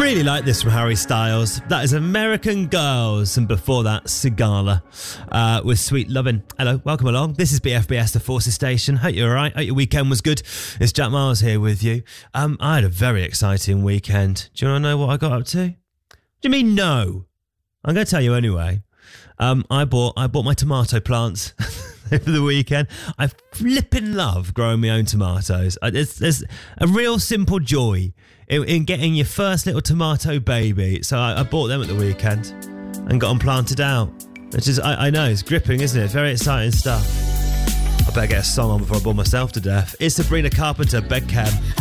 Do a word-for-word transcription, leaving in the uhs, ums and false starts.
Really like this from Harry Styles. That is American Girls, and before that, Sigala uh, with Sweet Lovin'. Hello, welcome along. This is B F B S, the Forces Station. Hope you're all right. Hope your weekend was good. It's Jack Miles here with you. Um, I had a very exciting weekend. Do you want to know what I got up to? What do you mean no? I'm going to tell you anyway. Um, I bought I bought my tomato plants over the weekend. I flipping love growing my own tomatoes. There's, there's a real simple joy in, in getting your first little tomato baby. So I, I bought them at the weekend and got them planted out. Which is, I, I know, it's gripping, isn't it? Very exciting stuff. I better get a song on before I bore myself to death. It's Sabrina Carpenter, Bedcam.